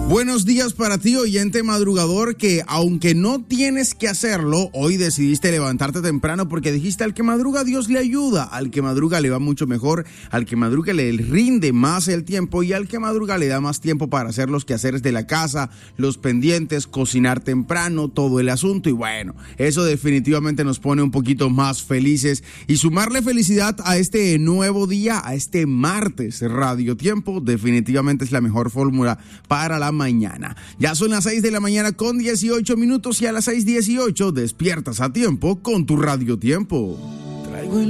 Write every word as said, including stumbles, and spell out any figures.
Buenos días para ti, oyente madrugador, que aunque no tienes que hacerlo, hoy decidiste levantarte temprano porque dijiste: al que madruga Dios le ayuda, al que madruga le va mucho mejor, al que madruga le rinde más el tiempo y al que madruga le da más tiempo para hacer los quehaceres de la casa, los pendientes, cocinar temprano, todo el asunto. Y bueno, eso definitivamente nos pone un poquito más felices, y sumarle felicidad a este nuevo día, a este martes Radio Tiempo, definitivamente es la mejor fórmula para la mañana. Ya son las seis de la mañana con dieciocho minutos, y a las seis dieciocho despiertas a tiempo con tu Radio Tiempo.